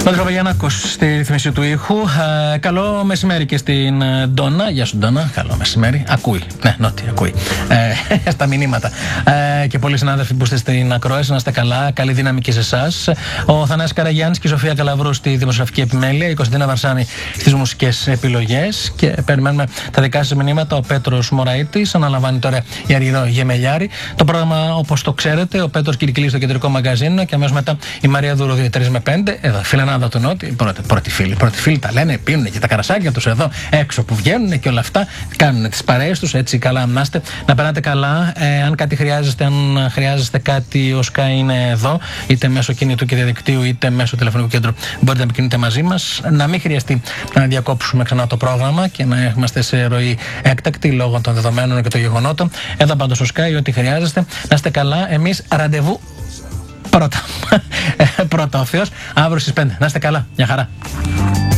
Πέτρο Παγιαννάκος στη ρυθμίση του ήχου. Καλό μεσημέρι και στην Ντόνα. Γεια σου, Ντόνα. Καλό μεσημέρι. Ακούει. Ναι, νότι, ακούει. Στα μηνύματα. Και πολλοί συνάδελφοι που είστε στην ακρόαση, να είστε καλά. Καλή δύναμη και σε εσάς. Ο Θανάσης Καραγιάννης και η Σοφία Καλαβρού στη δημοσιογραφική επιμέλεια. Η Κωνσταντίνα Βαρσάνη στις μουσικές επιλογές. Και περιμένουμε τα δικά σας μηνύματα. Ο Πέτρος Μωραΐτης αναλαμβάνει τώρα η Αργυρό Γεμελιάρη. Το πρόγραμμα, όπως το ξέρετε, ο Πέτρος Κυρικυλής στο κεντρικό μαγκαζίνο και αμέσως μετά η Μαρία Δουροδίου 3 με 5. Εδώ, φιλενάδα του Νότι. Πρώτοι φίλοι τα λένε, πίνουν και τα καρασάκια τους εδώ έξω που βγαίνουν και όλα αυτά. Κάνουν τις παρέες τους, έτσι καλά να είστε. Να περνάτε καλά. Αν κάτι χρειάζεστε, αν χρειάζεστε κάτι, ο Sky είναι εδώ, είτε μέσω κινητού και διαδικτύου, είτε μέσω τηλεφωνικού κέντρου. Μπορείτε να επικοινωνείτε μαζί μας. Να μην χρειαστεί να διακόψουμε ξανά το πρόγραμμα και να είμαστε σε ροή έκτακτη λόγω των δεδομένων και των γεγονότων. Εδώ πάντως ο Sky, ό,τι χρειάζεστε. Να είστε καλά. Εμείς ραντεβού πρώτα ο Θεός, αύριο στις 5. Να είστε καλά. Μια χαρά.